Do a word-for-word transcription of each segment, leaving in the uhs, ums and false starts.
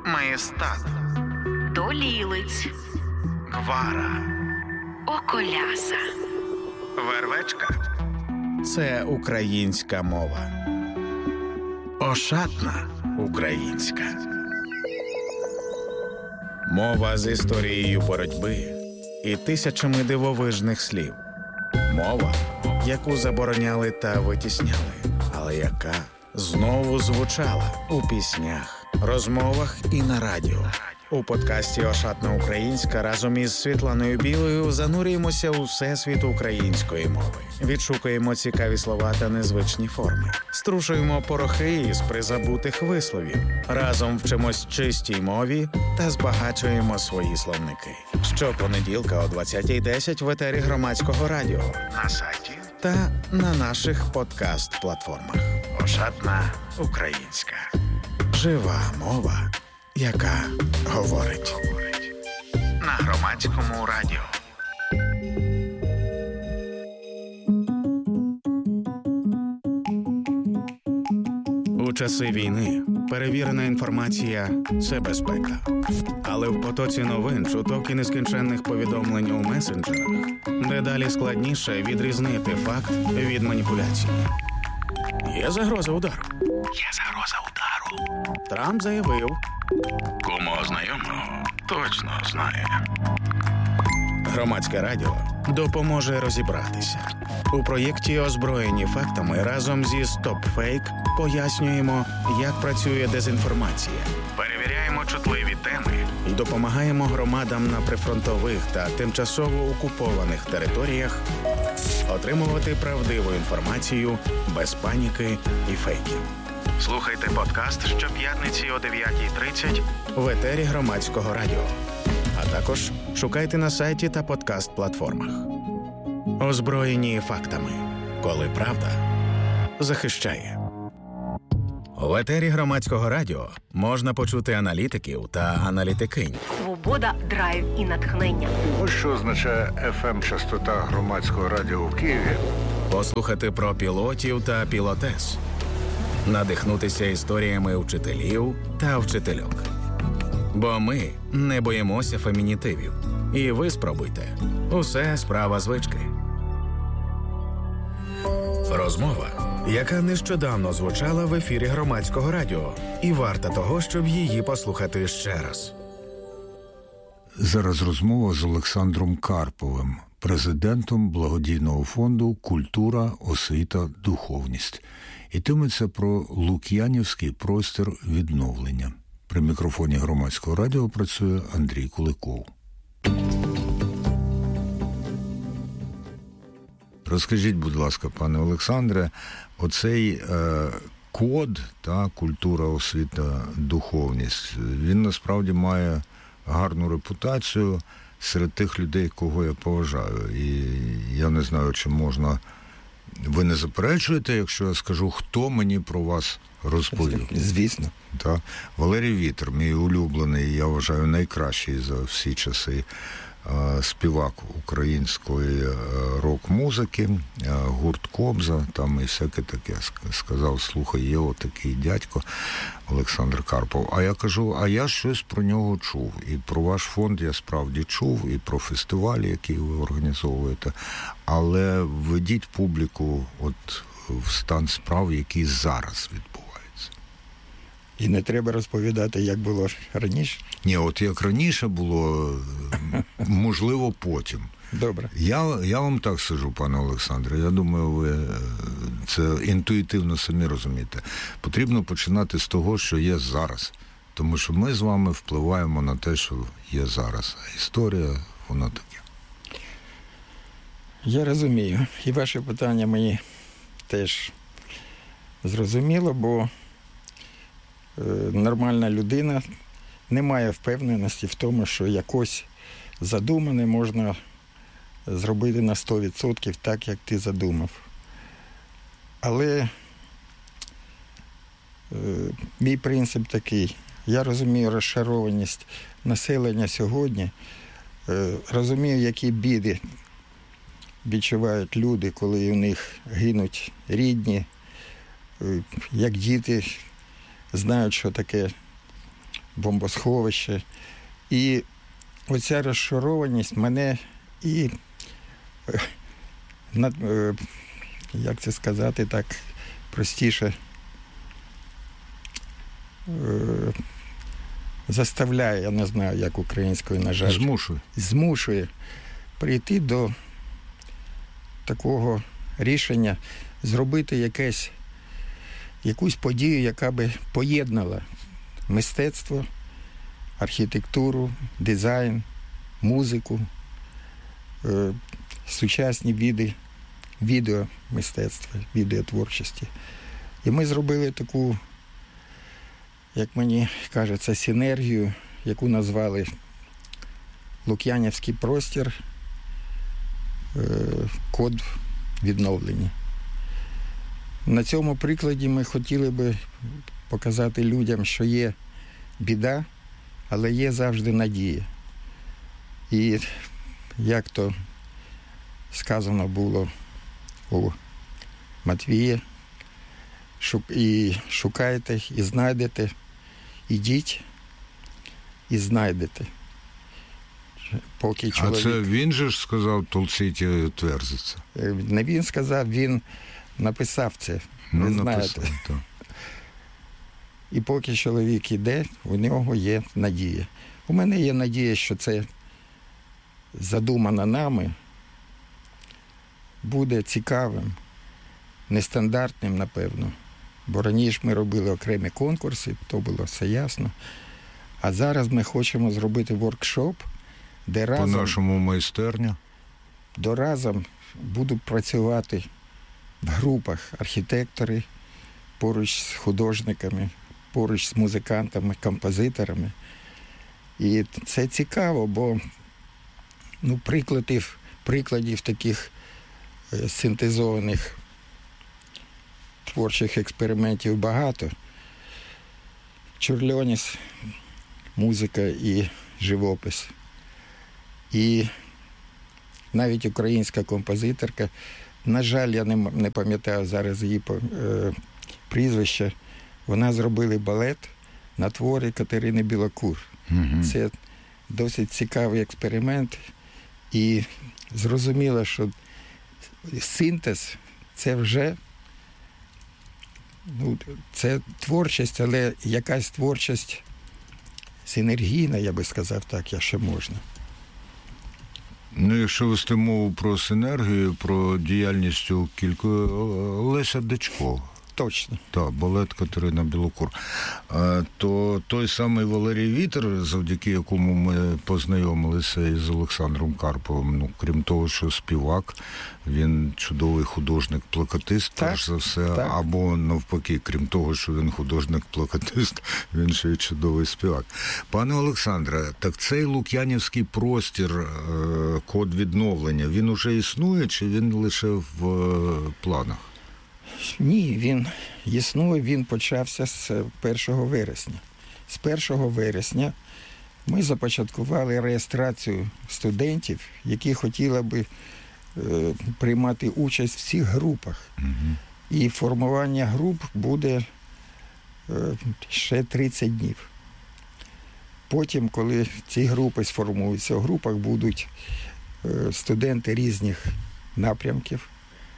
Маєстат, Долілиць, Гвара, Околяса, Вервечка. Це українська мова. Ошатна українська. Мова з історією боротьби і тисячами дивовижних слів. Мова, яку забороняли та витісняли, але яка знову звучала у піснях, розмовах і на радіо. У подкасті «Ошатна українська» разом із Світланою Білою занурюємося у всесвіт української мови. Відшукуємо цікаві слова та незвичні форми. Струшуємо порохи із призабутих висловів. Разом вчимось чистій мові та збагачуємо свої словники. Щопонеділка о двадцятій десять в етері Громадського радіо, На сайті та на наших подкаст-платформах. «Ошатна українська». Жива мова, яка говорить. на Громадському радіо. У часи війни перевірена інформація – це безпека. Але в потоці новин, чуток і нескінченних повідомлень у месенджерах дедалі складніше відрізнити факт від маніпуляції. Є загроза удару. Є загроза удару. Трамп заявив. Кому знайомого точно знає. Громадське радіо допоможе розібратися. У проєкті «Озброєні фактами» разом зі «Стоп-фейк» пояснюємо, як працює дезінформація. Перевіряємо чутливі теми. І допомагаємо громадам на прифронтових та тимчасово окупованих територіях отримувати правдиву інформацію без паніки і фейків. Слухайте подкаст щоп'ятниці о дев'ятій тридцять В етері Громадського радіо. А також шукайте на сайті та подкаст-платформах. Озброєні фактами. Коли правда захищає. В етері Громадського радіо можна почути аналітиків та аналітикинь. Свобода, драйв і натхнення. Ось що означає еф ем-частота Громадського радіо в Києві. Послухати про пілотів та пілотес. Надихнутися історіями вчителів та вчительок. Бо ми не боїмося фемінітивів. І ви спробуйте. Усе справа звички. Розмова, яка нещодавно звучала в ефірі Громадського радіо. І варта того, щоб її послухати ще раз. Зараз розмова з Олександром Карповим, президентом благодійного фонду «Культура, освіта, духовність». Йтиметься про Лук'янівський простір відновлення. При мікрофоні Громадського радіо працює Андрій Куликов. Розкажіть, будь ласка, пане Олександре, оцей е, код, та, культура, освіта, духовність, він насправді має гарну репутацію серед тих людей, кого я поважаю. І я не знаю, чи можна... Ви не заперечуєте, якщо я скажу, хто мені про вас розповів? Звісно. Так. Валерій Вітер, мій улюблений, я вважаю, найкращий за всі часи співак української рок-музики, гурт «Кобза», там і всяке таке. Сказав, слухай, є отакий дядько Олександр Карпов. А я кажу, а я щось про нього чув. І про ваш фонд я справді чув, і про фестивалі, які ви організовуєте. Але введіть публіку от в стан справ, який зараз відбувається. І не треба розповідати, як було раніше? Ні, от як раніше було, можливо, потім. Добре. Я, я вам так скажу, пане Олександре, я думаю, ви це інтуїтивно самі розумієте. Потрібно починати з того, що є зараз. Тому що ми з вами впливаємо на те, що є зараз. А історія, вона таке. Я розумію. І ваше питання мені теж зрозуміло, бо нормальна людина не має впевненості в тому, що якось задумане можна зробити на сто відсотків так, як ти задумав. Але е, мій принцип такий. Я розумію розшарованість населення сьогодні, е, розумію, які біди відчувають люди, коли у них гинуть рідні, е, як діти знають, що таке бомбосховище. І оця розшарованість мене і, як це сказати так простіше, заставляє, я не знаю, як українською, на жаль. Змушує. Змушує прийти до такого рішення, зробити якесь, якусь подію, яка би поєднала мистецтво, архітектуру, дизайн, музику, е, сучасні види відеомистецтва, відеотворчості. І ми зробили таку, як мені кажеться, синергію, яку назвали Лук'янівський простір, е, код відновлення. На цьому прикладі ми хотіли би показати людям, що є біда, але є завжди надія. І як то сказано було у Матвія, і шукайте, і знайдете, ідіть і знайдете. Поки чоловік... А це він же ж сказав «Толціть і тверзиться»? Не він сказав, він написав це. Ну, ви написав, знаєте. Так. І поки чоловік іде, у нього є надія. У мене є надія, що це задумано нами, буде цікавим, нестандартним, напевно. Бо раніше ми робили окремі конкурси, то було все ясно. А зараз ми хочемо зробити воркшоп, де разом... По нашому майстерню. До разом будуть працювати в групах архітектори, поруч з художниками, поруч з музикантами, композиторами. І це цікаво, бо ну, прикладів, прикладів таких е, синтезованих творчих експериментів багато. Чорльоніс, музика і живопис. І навіть українська композиторка, на жаль, я не, не пам'ятаю зараз її е, прізвище, вона зробила балет на творі Катерини Білокур. Угу. Це досить цікавий експеримент. І зрозуміло, що синтез – це вже ну, це творчість, але якась творчість синергійна, я би сказав так, якщо можна. Ну, якщо вести мову про синергію, про діяльність у кілька... Леся Дичко. Точно. Так, балет Катерина Білокур. То той самий Валерій Вітер, завдяки якому ми познайомилися із Олександром Карповим, ну, крім того, що співак, він чудовий художник-плакатист, перш за все, так. Або навпаки, крім того, що він художник-плакатист, він ще й чудовий співак. Пане Олександре, так цей Лук'янівський простір, код відновлення, він уже існує, чи він лише в планах? Ні, він існує, він почався з першого вересня. З першого вересня ми започаткували реєстрацію студентів, які хотіли би е, приймати участь в цих групах. Угу. І формування груп буде е, ще тридцять днів. Потім, коли ці групи сформуються, в групах будуть е, студенти різних напрямків.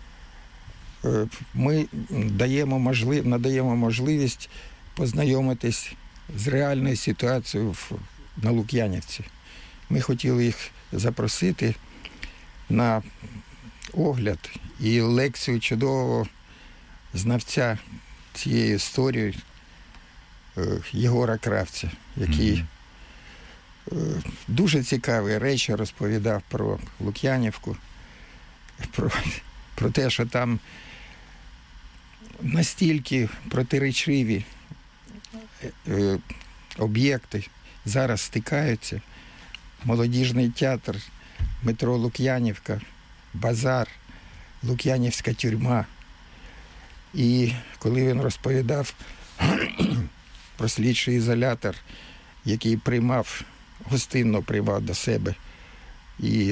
Ми даємо можлив... надаємо можливість познайомитись з реальною ситуацією в... на Лук'янівці. Ми хотіли їх запросити на огляд і лекцію чудового знавця цієї історії Єгора Кравця, який mm-hmm. дуже цікаві речі розповідав про Лук'янівку, про, про те, що там настільки протиречиві е, об'єкти зараз стикаються. Молодіжний театр, метро Лук'янівка, базар, Лук'янівська тюрма. І коли він розповідав про слідчий ізолятор, який приймав, гостинно приймав до себе і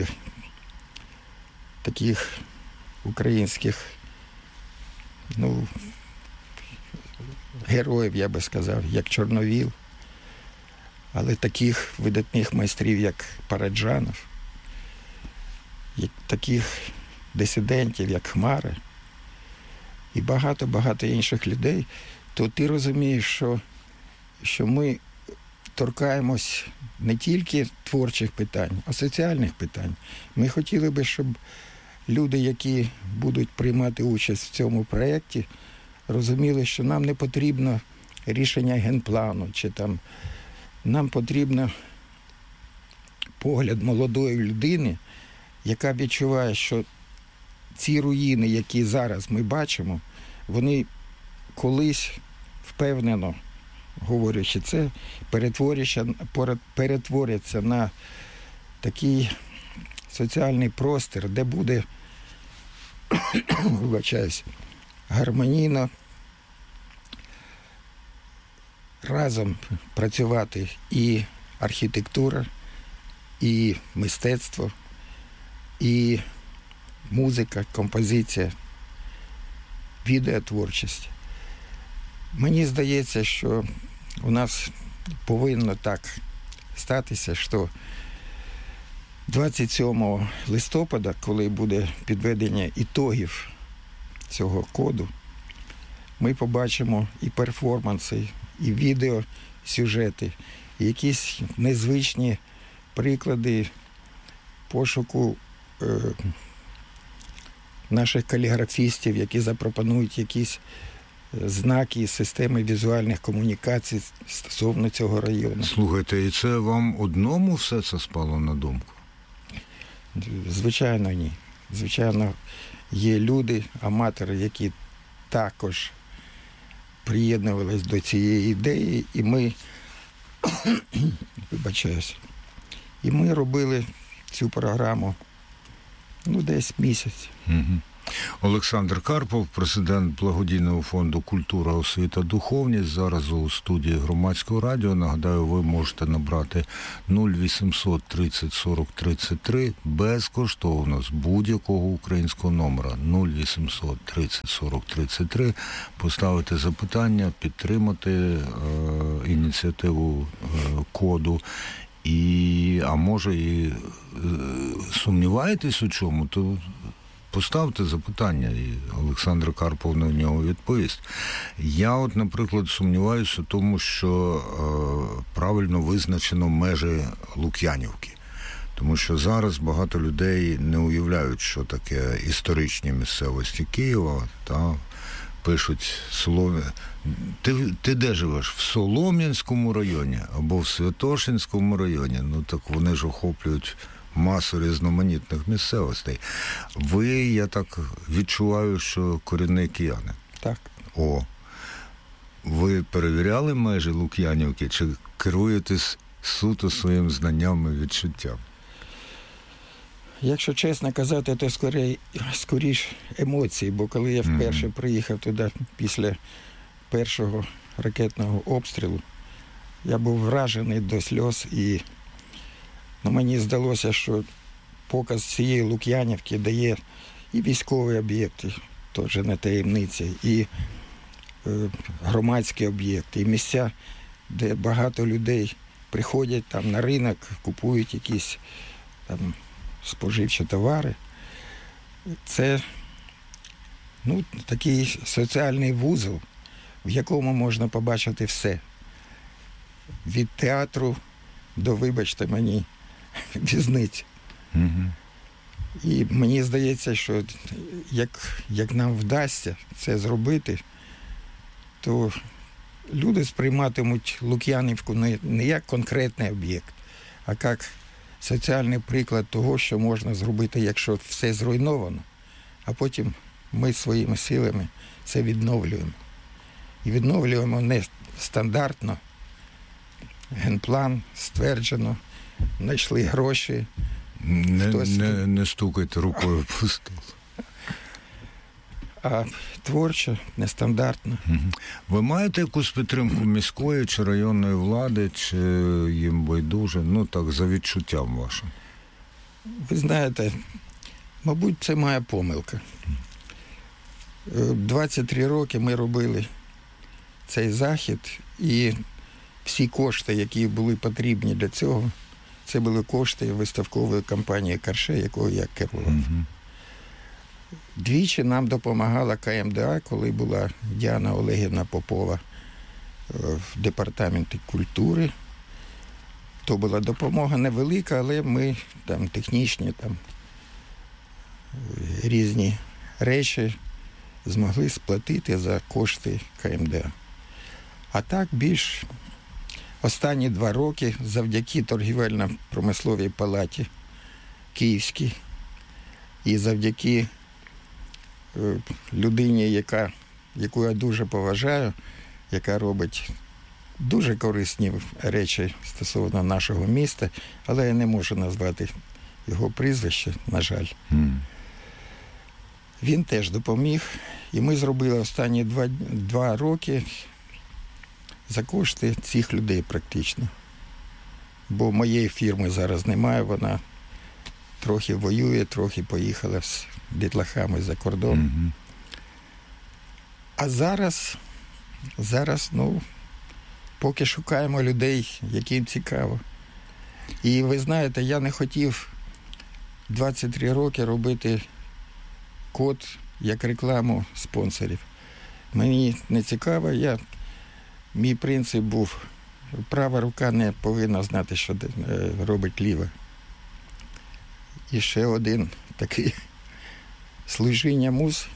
таких українських ну, героїв, я би сказав, як Чорновіл, Але таких видатних майстрів, як Параджанов, як таких дисидентів, як Хмара, і багато-багато інших людей, то ти розумієш, що, що ми торкаємось не тільки творчих питань, а соціальних питань. Ми хотіли би, щоб люди, які будуть приймати участь в цьому проєкті, розуміли, що нам не потрібно рішення генплану, чи там нам потрібно погляд молодої людини, яка відчуває, що ці руїни, які зараз ми бачимо, вони колись впевнено, говорячи це, перетворяться, перетворяться на такий соціальний простір, де буде, вибачаюсь, гармонійно разом працювати і архітектура, і мистецтво, і музика, композиція, відеотворчість. Мені здається, що у нас повинно так статися, що двадцять сьомого листопада, коли буде підведення ітогів цього коду, ми побачимо і перформанси, і відеосюжети, і якісь незвичні приклади пошуку е, наших каліграфістів, які запропонують якісь знаки, системи візуальних комунікацій стосовно цього району. Слухайте, і це вам одному все це спало на думку? Звичайно, ні. Звичайно, є люди, аматори, які також приєднувалися до цієї ідеї, і ми, вибачаюся, і ми робили цю програму, ну, десь місяць. Угу. Олександр Карпов, президент благодійного фонду «Культура, освіта, духовність». Зараз у студії Громадського радіо. Нагадаю, ви можете набрати нуль вісімсот тридцять сорок тридцять три безкоштовно з будь-якого українського номера нуль вісімсот тридцять сорок тридцять три, поставити запитання, підтримати е, ініціативу е, коду. І, а може і е, сумніваєтесь у чому, то поставте запитання, і Олександр Карпов на нього відповість. Я от, наприклад, сумніваюся в тому, що е, правильно визначено межі Лук'янівки. Тому що зараз багато людей не уявляють, що таке історичні місцевості Києва, та пишуть Солом'я. Ти, ти де живеш? В Солом'янському районі або в Святошинському районі. Ну так вони ж охоплюють масу різноманітних місцевостей. Ви, я так відчуваю, що корінний кияни. Так. О. Ви перевіряли межі Лук'янівки, чи керуєтесь суто своїм знанням і відчуттям? Якщо чесно казати, то скоріше, скоріш емоції, бо коли я вперше mm-hmm. приїхав туди після першого ракетного обстрілу, я був вражений до сльоз, і ну, мені здалося, що показ цієї Лук'янівки дає і військові об'єкти, теж не таємниця, і е, громадські об'єкти, і місця, де багато людей приходять там на ринок, купують якісь там споживчі товари. Це ну, такий соціальний вузол, в якому можна побачити все. Від театру до, вибачте мені, в'язниці. Mm-hmm. І мені здається, що як, як нам вдасться це зробити, то люди сприйматимуть Лук'янівку не, не як конкретний об'єкт, а як соціальний приклад того, що можна зробити, якщо все зруйновано, а потім ми своїми силами це відновлюємо. І відновлюємо не стандартно, генплан стверджено, знайшли гроші. Не, Хтось... не, не стукайте рукою по столу. А творчо, нестандартно. Ви маєте якусь підтримку міської чи районної влади, чи їм байдуже? Ну так, за відчуттям вашим. Ви знаєте, мабуть, це моя помилка. двадцять три роки ми робили цей захід, і всі кошти, які були потрібні для цього, це були кошти виставкової компанії «Карше», якою я керував. Угу. Двічі нам допомагала ка ем де а, коли була Діана Олегівна Попова в департаменті культури. То була допомога невелика, але ми там технічні, там різні речі змогли сплатити за кошти ка ем де а. А так більш останні два роки завдяки торгівельно-промисловій палаті Київській і завдяки людині, яка, яку я дуже поважаю, яка робить дуже корисні речі стосовно нашого міста, але я не можу назвати його прізвище, на жаль. Mm. Він теж допоміг, і ми зробили останні два, два роки за кошти цих людей практично. Бо моєї фірми зараз немає, вона трохи воює, трохи поїхала з дітлахами за кордон. Mm-hmm. А зараз, зараз, ну, поки шукаємо людей, яким цікаво. І ви знаєте, я не хотів двадцять три роки робити код як рекламу спонсорів. Мені не цікаво, я, мій принцип був, права рука не повинна знати, що робить ліва. І ще один такий служіння муз.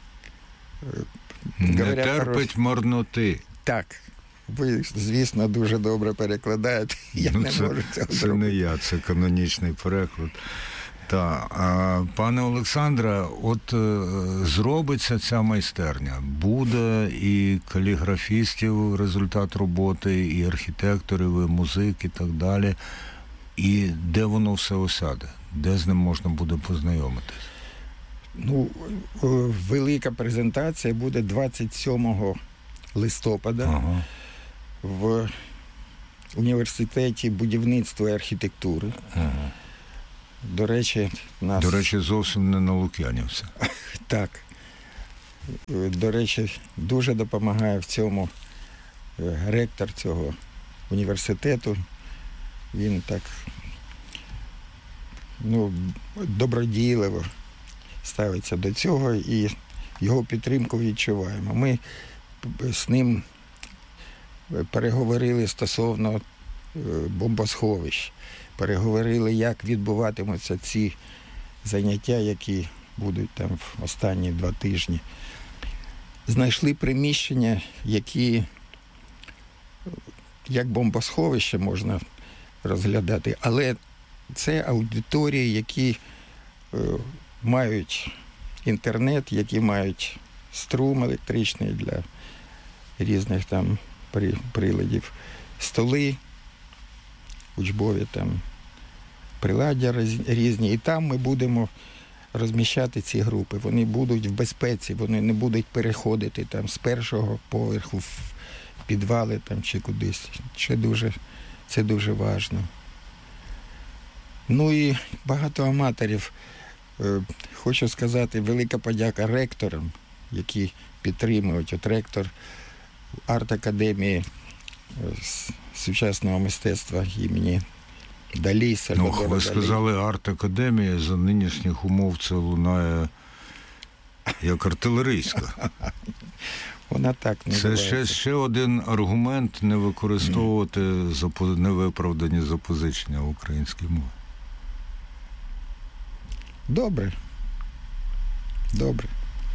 Не терпить хорош... марноти. Так. Ви, звісно, дуже добре перекладаєте. Я ну, не це, можу цього це зробити. Не я, це канонічний переклад. Та, а, пане Олександре, от е, зробиться ця майстерня. Буде і каліграфістів результат роботи, і архітекторів, і музик, і так далі. І де воно все осяде? Де з ним можна буде познайомитись? Ну, велика презентація буде двадцять сьомого листопада ага. в університеті будівництва і архітектури. Ага. До речі, нас... До речі, зовсім не на Лук'янівці. Так. До речі, дуже допомагає в цьому ректор цього університету. Він так, ну, добродійливо ставиться до цього і його підтримку відчуваємо. Ми з ним переговорили стосовно бомбосховищ, переговорили, як відбуватимуться ці заняття, які будуть там в останні два тижні. Знайшли приміщення, які як бомбосховище можна розглядати, але це аудиторії, які е, мають інтернет, які мають струм електричний для різних там при, приладів, столи, учбові там приладдя різні. І там ми будемо розміщати ці групи. Вони будуть в безпеці, вони не будуть переходити там з першого поверху в підвали там чи кудись. Це дуже, це дуже важливо. Ну і багато аматорів. Хочу сказати, велика подяка ректорам, які підтримують. От ректор арт-академії сучасного мистецтва імені Далі. Ну, ви Далі. Сказали арт-академія, за нинішніх умов це лунає як артилерійська. Вона так не Це ще, ще один аргумент не використовувати mm. невиправдані запозичення в українській мові. Добре. Добре.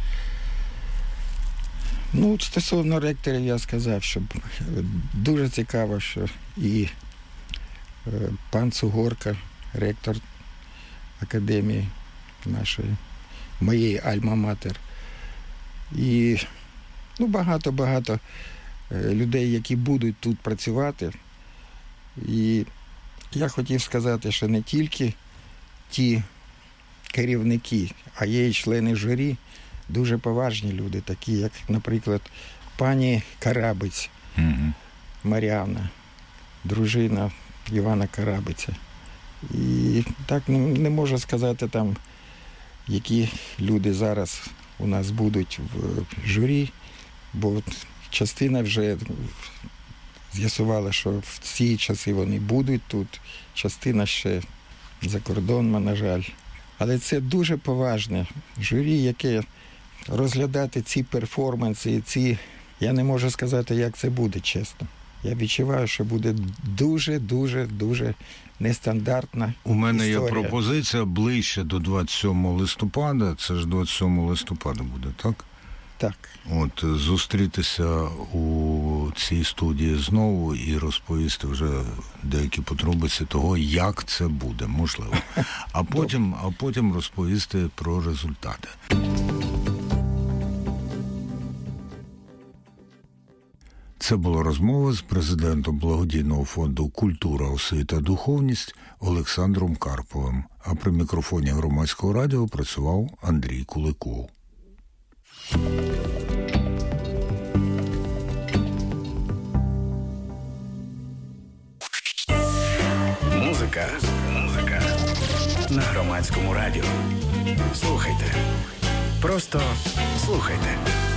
Ну, стосовно ректорів я сказав, що дуже цікаво, що і пан Цугорка, ректор академії нашої, моєї альма-матер, і ну, багато-багато людей, які будуть тут працювати. І я хотів сказати, що не тільки ті керівники, а є і члени журі, дуже поважні люди, такі, як, наприклад, пані Карабець, mm-hmm. Мар'яна, дружина Івана Карабиця. І так не, не можу сказати там, які люди зараз у нас будуть в журі, бо частина вже з'ясували, що в ці часи вони будуть тут. Частина ще за кордоном, на жаль. Але це дуже поважне журі, яке розглядати ці перформанси, ці... Я не можу сказати, як це буде, чесно. Я відчуваю, що буде дуже-дуже, дуже нестандартна У мене історія. є пропозиція ближче до двадцять сьомого листопада. Це ж двадцять сьомого листопада буде, так? Так. От, зустрітися у цій студії знову і розповісти вже деякі подробиці того, як це буде, можливо. А потім, а потім розповісти про результати. Це була розмова з президентом благодійного фонду «Культура, освіта, духовність» Олександром Карповим. А при мікрофоні Громадського радіо працював Андрій Куликов. Музика. Музика. На Громадському радіо. Слухайте. Просто слухайте.